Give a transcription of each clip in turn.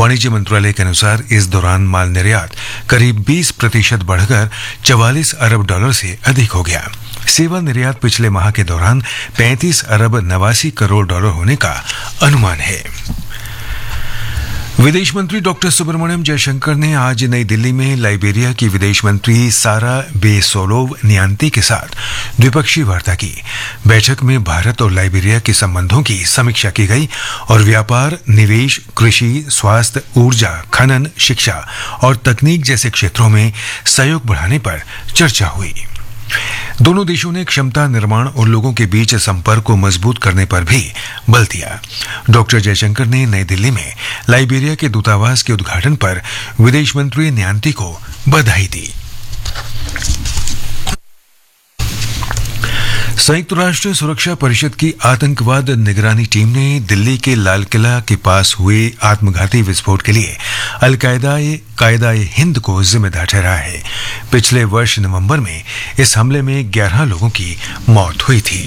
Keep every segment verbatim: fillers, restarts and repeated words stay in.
वाणिज्य मंत्रालय के अनुसार इस दौरान माल निर्यात करीब बीस प्रतिशत बढ़कर चवालीस अरब डॉलर से अधिक हो गया। सेवा निर्यात पिछले माह के दौरान पैंतीस अरब नवासी करोड़ डॉलर होने का अनुमान है। विदेश मंत्री डॉक्टर सुब्रमण्यम जयशंकर ने आज नई दिल्ली में लाइबेरिया की विदेश मंत्री सारा बेसोलोव न्यांती के साथ द्विपक्षीय वार्ता की। बैठक में भारत और लाइबेरिया के संबंधों की समीक्षा की गई और व्यापार, निवेश, कृषि, स्वास्थ्य, ऊर्जा, खनन, शिक्षा और तकनीक जैसे क्षेत्रों में सहयोग बढ़ाने पर चर्चा हुई। दोनों देशों ने क्षमता निर्माण और लोगों के बीच संपर्क को मजबूत करने पर भी बल दिया। डॉक्टर जयशंकर ने नई दिल्ली में लाइबेरिया के दूतावास के उद्घाटन पर विदेश मंत्री न्यांती को बधाई दी। संयुक्त राष्ट्र सुरक्षा परिषद की आतंकवाद निगरानी टीम ने दिल्ली के लाल किला के पास हुए आत्मघाती विस्फोट के लिए अल कायदा हिंद को जिम्मेदार ठहराया है। पिछले वर्ष नवंबर में इस हमले में ग्यारह लोगों की मौत हुई थी।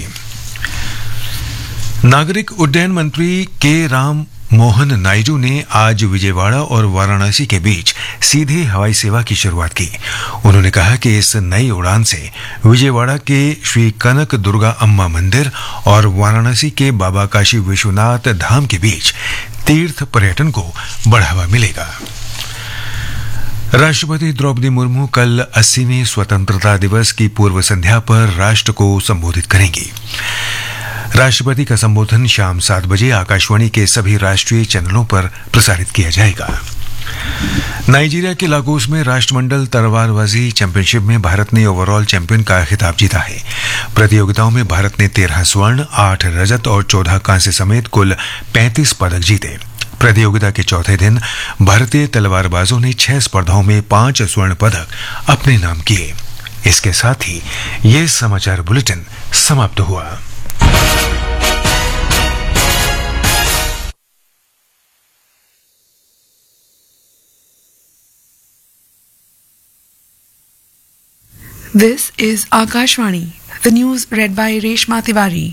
नागरिक उड्डयन मंत्री के राम मोहन नायडू ने आज विजयवाड़ा और वाराणसी के बीच सीधे हवाई सेवा की शुरुआत की। उन्होंने कहा कि इस नई उड़ान से विजयवाड़ा के श्री कनक दुर्गा अम्मा मंदिर और वाराणसी के बाबा काशी विश्वनाथ धाम के बीच तीर्थ पर्यटन को बढ़ावा मिलेगा। राष्ट्रपति द्रौपदी मुर्मू कल अस्सीवें स्वतंत्रता दिवस की पूर्व संध्या पर राष्ट्र को संबोधित करेंगी। राष्ट्रपति का संबोधन शाम सात बजे आकाशवाणी के सभी राष्ट्रीय चैनलों पर प्रसारित किया जाएगा। नाइजीरिया के लागोस में राष्ट्रमंडल तलवारबाजी चैंपियनशिप में भारत ने ओवरऑल चैंपियन का खिताब जीता है। प्रतियोगिताओं में भारत ने तेरह स्वर्ण, आठ रजत और चौदह कांस्य समेत कुल पैंतीस पदक जीते। प्रतियोगिता के चौथे दिन भारतीय तलवारबाजों ने छह स्पर्धाओं में पांच स्वर्ण पदक अपने नाम किए। इसके साथ ही ये समाचार बुलेटिन समाप्त हुआ। This is Akashvani, the news read by Reshma Tiwari.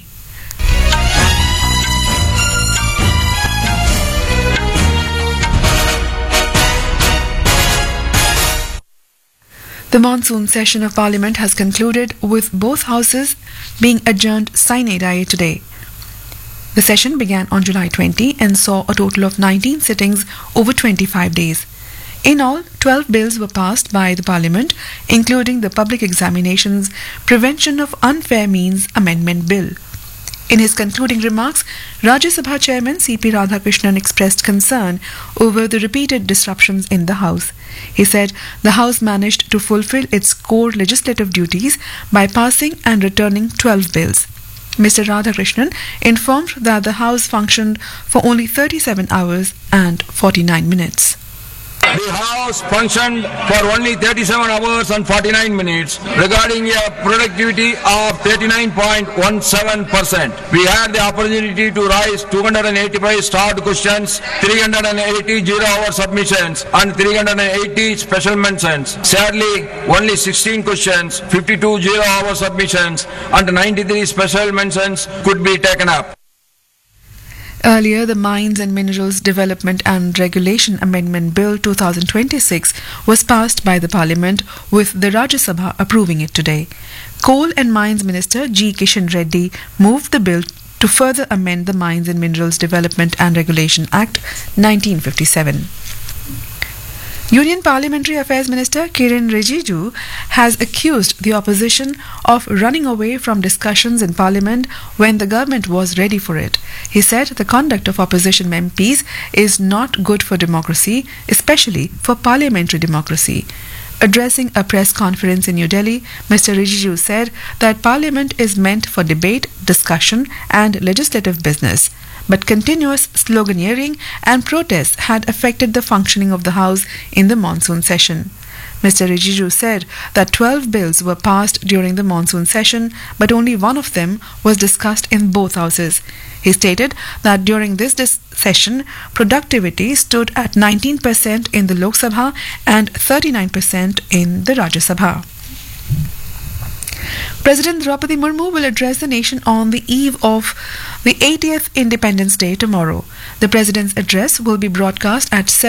The monsoon session of Parliament has concluded with both houses being adjourned sine die today. The session began on July twentieth and saw a total of nineteen sittings over twenty-five days. In all, twelve bills were passed by the Parliament, including the Public Examinations Prevention of Unfair Means Amendment Bill. In his concluding remarks, Rajya Sabha Chairman C P Radhakrishnan expressed concern over the repeated disruptions in the House. He said the House managed to fulfill its core legislative duties by passing and returning twelve bills. Mister Radhakrishnan informed that the House functioned for only thirty-seven hours and forty-nine minutes. The House functioned for only thirty-seven hours and forty-nine minutes, regarding a productivity of thirty-nine point one seven percent. We had the opportunity to raise two hundred eighty-five starred questions, three hundred eighty zero-hour submissions, and three hundred eighty special mentions. Sadly, only sixteen questions, fifty-two zero-hour submissions, and ninety-three special mentions could be taken up. Earlier, the Mines and Minerals Development and Regulation Amendment Bill twenty twenty-six was passed by the Parliament, with the Rajya Sabha approving it today. Coal and Mines Minister G. Kishan Reddy moved the bill to further amend the Mines and Minerals Development and Regulation Act nineteen fifty-seven. Union Parliamentary Affairs Minister Kiren Rijiju has accused the opposition of running away from discussions in Parliament when the government was ready for it. He said the conduct of opposition M Ps is not good for democracy, especially for parliamentary democracy. Addressing a press conference in New Delhi, Mister Rijiju said that Parliament is meant for debate, discussion and legislative business. But continuous sloganeering and protests had affected the functioning of the House in the monsoon session. Mister Rijiju said that twelve bills were passed during the monsoon session, but only one of them was discussed in both houses. He stated that during this dis- session, productivity stood at nineteen percent in the Lok Sabha and thirty-nine percent in the Rajya Sabha. President Draupadi Murmu will address the nation on the eve of the eightieth Independence Day tomorrow. The President's address will be broadcast at